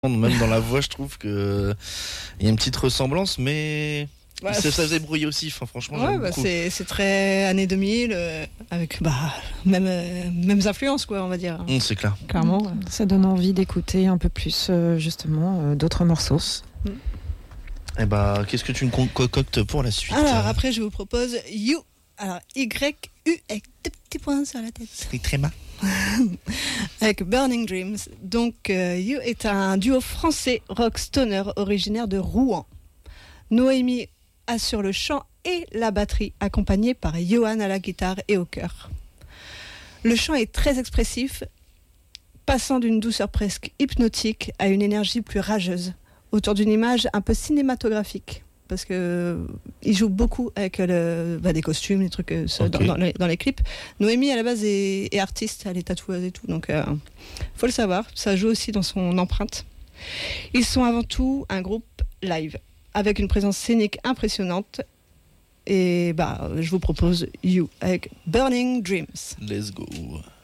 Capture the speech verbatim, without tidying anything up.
Même dans la voix, je trouve que il y a une petite ressemblance, mais Ouais, ça, ça faisait brouiller aussi. Enfin, franchement, ouais, j'aime bah, beaucoup. c'est, c'est très années deux mille, euh, avec bah, même, euh, mêmes influences, quoi, on va dire. Mmh, c'est clair. Clairement. ouais. Ça donne envie d'écouter un peu plus, euh, justement, euh, d'autres morceaux. Et bah, qu'est-ce que tu me con- concoctes pour la suite? Alors, après, je vous propose You. Alors, Y-U avec deux petits points sur la tête. C'est très mal. Avec Burning Dreams. Donc, euh, You est un duo français rock stoner originaire de Rouen. Noémie assure le chant et la batterie, accompagnée par Johan à la guitare et au chœur. Le chant est très expressif, passant d'une douceur presque hypnotique à une énergie plus rageuse, autour d'une image un peu cinématographique. Parce qu'il joue beaucoup avec le, bah, des costumes, des trucs euh, ça, Ok. dans, dans les, dans les clips. Noémie, à la base, est, est artiste, elle est tatoueuse et tout, donc il euh, faut le savoir. Ça joue aussi dans son empreinte. Ils sont avant tout un groupe live, avec une présence scénique impressionnante. Et bah, je vous propose You avec Burning Dreams. Let's go.